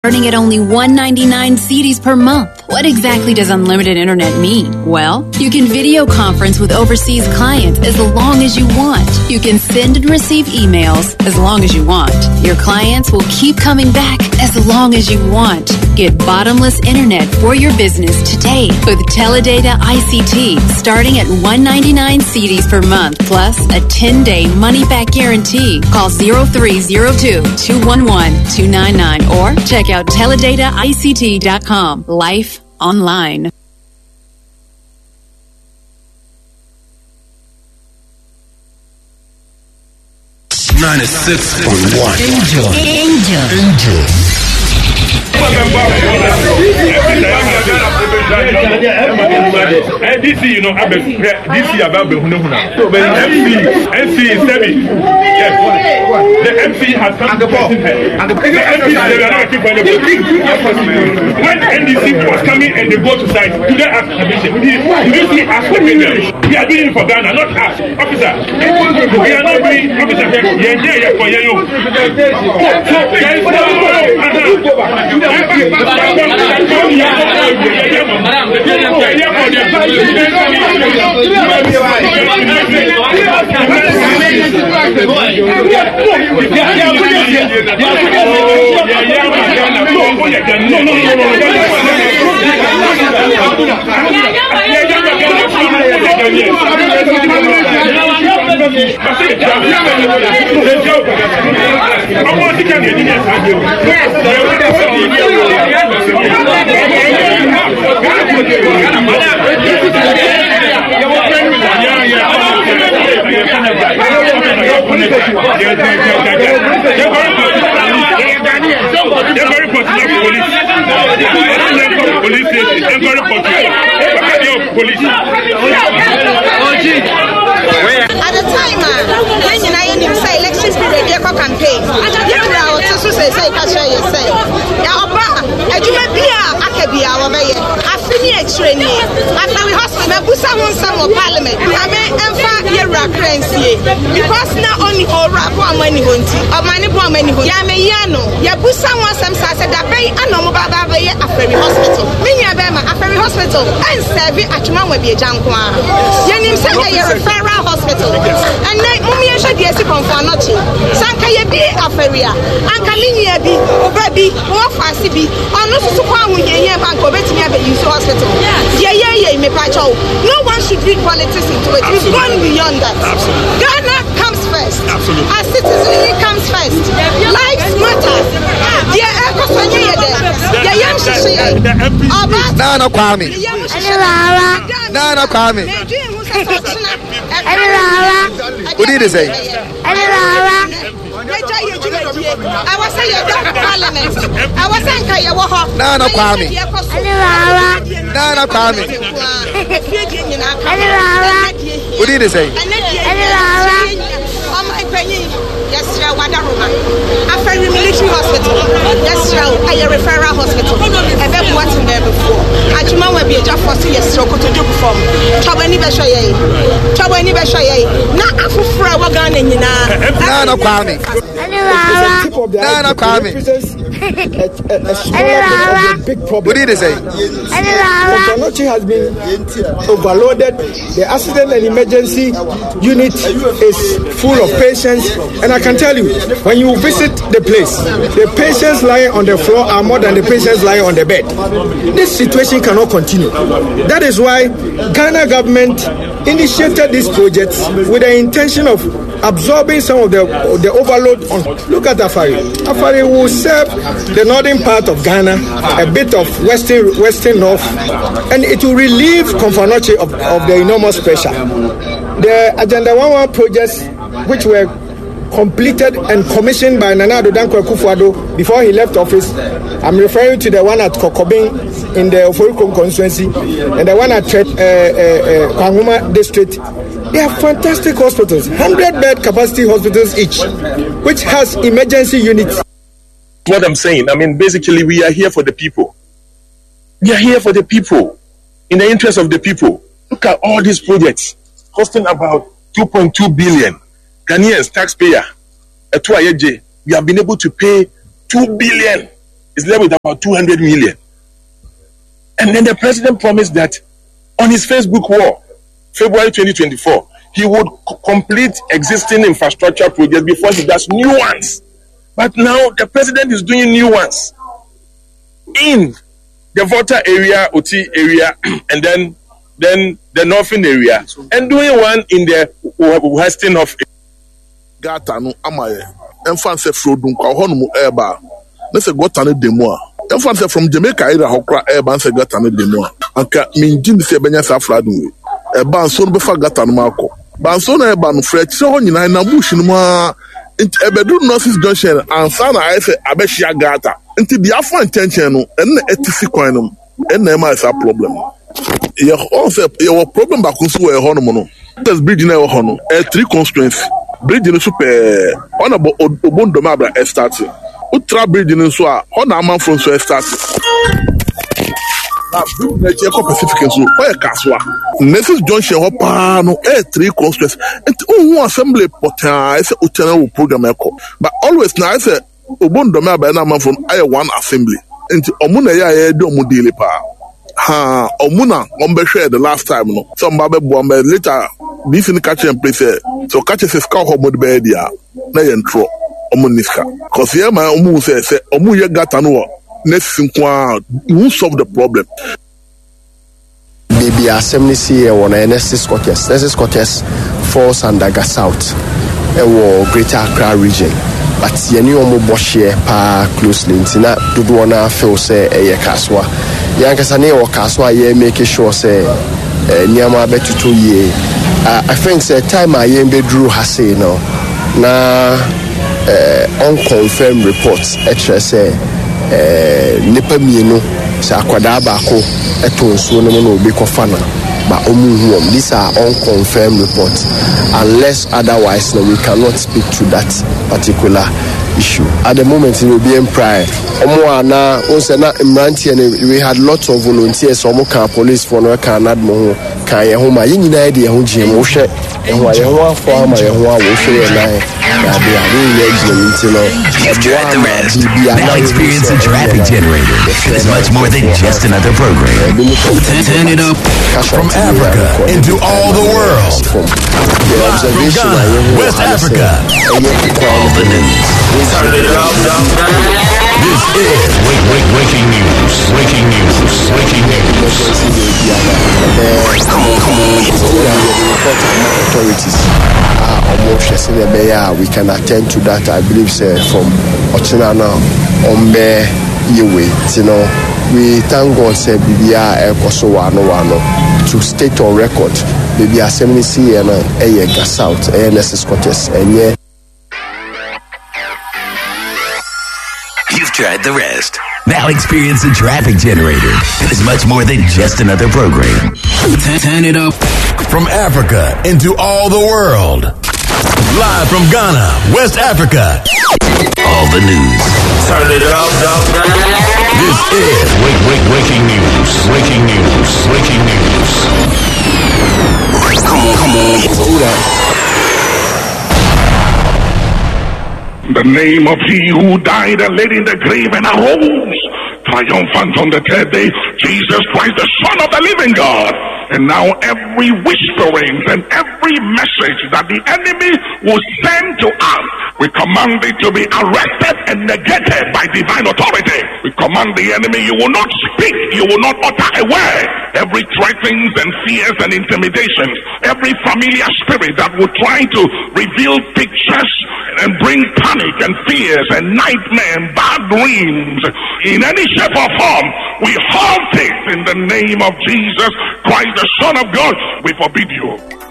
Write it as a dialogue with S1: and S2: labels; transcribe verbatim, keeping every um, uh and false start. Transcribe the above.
S1: starting at only one ninety-nine cedis per month. What exactly does unlimited internet mean? Well, you can video conference with overseas clients as long as you want. You can send and receive emails as long as you want. Your clients will keep coming back as long as you want. Get bottomless internet for your business today with Teledata I C T, starting at one ninety-nine cedis per month plus a ten-day money-back guarantee. Call zero three zero two, two one one, two nine nine or check out teledata I C T dot com. Life online.
S2: ninety-six point one.
S3: Angel. Angel.
S2: Angel.
S4: And D C, you know, D C about the M C, M C is seven. Yes, the M C has come to and the M C they are not keeping the when N D C was coming and they go to site, do they ask permission? Do you see us coming there? We are doing it for Ghana, not us, officer. We are not doing officer. Yeah, yeah, yeah, for you. So there is no.
S5: At the time, when you know say election period, you can campaign. You know, so say say can share your say. Ya oba, ejuma bia akabia wo be ye. Afini extreni. After we hospital, me busa won some of parliament. I mean, emfa ye recurrency. Because now only all rap one money hunti. Or money one money hunti. Ya me yano. Ya busa won some sa say da pay anomo baba be ye Aferi hospital. Minya be ma Aferi hospital. And serve atuma we be jankwa. Ye nim say ye referral hospital. And then mummy should be a conformity. Sanka ye be Aferia. Anka linia be, obabi, or fancy be. Or no support when ye bank of it never use hospital. Yeah, yeah, yeah, me pacho. No one should read politics into it. It's gone beyond that. Absolutely. Ghana comes first. Absolutely. Our citizenry comes first. Lives matter. Yeah, echo Sonia there. Yeah, young Shishi.
S6: Nana Kwame. Nana Kwame. What did he say?
S5: I was saying, Parliament. I was saying,
S6: Nana Kwame. Nana Kwame. What did he say?
S5: Yes, sir, Wadaruma. After military hospital. Yes, sir, a referral hospital. I've been watching there before. I do not be a job for two years to do perform. Trouble any better. Trouble any better. Not after a wagon in
S6: Nana Kwame. Nana Kwame.
S7: A big problem.
S6: What did he say?
S7: Confanochi has been overloaded. The accident and emergency unit is full of patients, and I can tell you, when you visit the place, the patients lying on the floor are more than the patients lying on the bed. This situation cannot continue. That is why Ghana government initiated this project with the intention of absorbing some of the the overload on. Look at Afari. Afari will serve the northern part of Ghana, a bit of western western north, and it will relieve Confanochi of, of the enormous pressure. The Agenda one one projects, which were completed and commissioned by Nana Addo Dankwa Akufo-Addo before he left office. I'm referring to the one at Kokobing in the Oforiko constituency and the one at uh, uh, uh, Kwanguma district. They are fantastic hospitals, one hundred bed capacity hospitals each, which has emergency units.
S4: What I'm saying, I mean, basically, we are here for the people. We are here for the people, in the interest of the people. Look at all these projects costing about two point two billion. Ghanaians, taxpayer, we have been able to pay two billion. is left with about two hundred million. And then the president promised that on his Facebook wall, February twenty twenty-four, he would c- complete existing infrastructure projects before he does new ones. But now the president is doing new ones in the Volta area, O T area, and then then the northern area, and doing one in the western of
S2: Gata no amaye. Enfan se frodun kwa hono mu eba. Na se gota ne demu a. Enfan se from Jamaica ira hokra eba se gata ne demu a. Anka minjin se benya sa fladun we. Eba nso no be fa gata no mako. Ba nso na eba no fra kire ho nyina na bush no ma ebedu Northeast Junction ansa na aye se abehia gata. Nti dia afan tenchen no enne etisi kwan no. Enne ma sa problem. Ye also your problem ba kunsu we ho no mo no. This bridge na we ho no. E three constraints. Bridge no super on about Obondo Mabra start. Ultra bridge no so a on am from so start. Na bridge na che ko Pacific so where Kaswa. Nessus Junction ho pa no e three constraints. And who assembly potan say utana program e ko. But always na say Obondo Mabra na am from I one assembly. And omu na ya ya do omu deal pa. Ha omuna ombe share the last time no. Some babe bombe later this in catch and place so catch a scout homo be dia na yentro omuniska cause here my omu say say omu ye gata no next nko who solve the problem.
S3: Maybe assembly see one N S S Scottish N S S Scottish falls under Ga South e wo Greater Accra region but yeni omu boshie pa closely ntina dodo na feel say e Kaswa yankasa ne wo Kaswa ye make sure say niama betuto ye. Uh, I think the time I am bedroom has say no na uh, unconfirmed reports actually say nipa mienu sa akwada baako eto nsuo no no obi kofana ba omu huom. These are unconfirmed reports. Unless otherwise no, we cannot speak to that particular issue at the moment. It will be in pride omo ana onse na imranti and we had lots of volunteers omo kan police for no kan admo kan ye ho ma yinina ye de ho gym wo hwe e ho ye ho afo ama ye ho a wo hwe ye na ya de a de ye gym nti no
S8: now experience a traffic generator is much more than just another program. Turn it up from Africa into all the world. From Ghana, West Africa, all the news. Turn it up. This is wait, wait, waking news. Waking news. Waking news. Come on, come on.
S3: Authorities are almost we can attend to that. I believe say from Ochinana Ombe Yewe. You know, we thank God say Bibia Ekoso Wano Wano to state on record. Maybe assembly C and a Ga South, A N S S Scottish, and yeah.
S8: You've tried the rest. Now experience a traffic generator. It is much more than just another program. Turn it up from Africa into all the world. Live from Ghana, West Africa. All the news. Turn it up. This is wait, wait, waking news. Waking news. Waking news. Come on, come on. Hold on.
S9: The name of he who died and laid in the grave and arose triumphant on the third day, Jesus Christ, the Son of the living God. And now every whisperings and every message that the enemy will send to us, we command it to be arrested and negated by divine authority. We command the enemy, you will not speak, you will not utter a word. Every threatenings and fears and intimidations, every familiar spirit that will try to reveal pictures and bring panic and fears and nightmare and bad dreams in any shape or form, we halt it in the name of Jesus Christ, the Son of God. We forbid you.